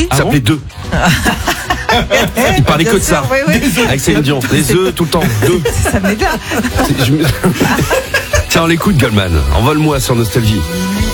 oui. Ça s'appelait Deux. Il parlait que de ça. Oui, oui. Avec Céline Dion. Les œufs tout le temps. Deux. Ça m'est bien. Tiens, on l'écoute, Goldman. Envole-moi sur Nostalgie.